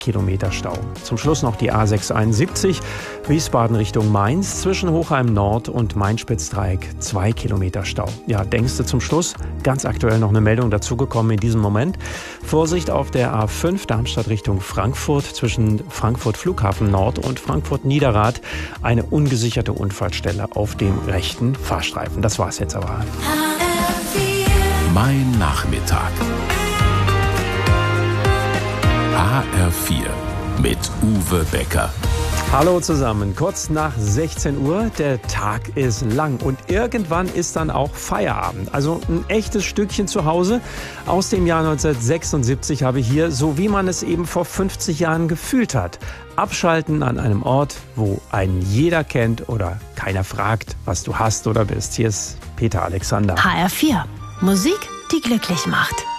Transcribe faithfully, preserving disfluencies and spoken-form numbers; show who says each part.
Speaker 1: Kilometer Stau. Zum Schluss noch die A sechshunderteinundsiebzig, Wiesbaden Richtung Mainz, zwischen Hochheim Nord und Main-Spitz-Dreieck, zwei Kilometer Stau. Ja, denkst du zum Schluss, ganz aktuell noch eine Meldung dazugekommen in diesem Moment. Vorsicht auf der A fünf, Darmstadt Richtung Frankfurt, zwischen Frankfurt Flughafen Nord und Frankfurt Niederrad, eine ungesicherte Unfallstelle auf dem rechten Fahrstreifen. Das war's jetzt aber.
Speaker 2: Mein Nachmittag. H R vier mit Uwe Becker.
Speaker 1: Hallo zusammen, kurz nach sechzehn Uhr, der Tag ist lang und irgendwann ist dann auch Feierabend. Also ein echtes Stückchen zu Hause aus dem Jahr neunzehnhundertsechsundsiebzig habe ich hier, so wie man es eben vor fünfzig Jahren gefühlt hat. Abschalten an einem Ort, wo einen jeder kennt oder keiner fragt, was du hast oder bist. Hier ist Peter Alexander.
Speaker 3: H R vier, Musik, die glücklich macht.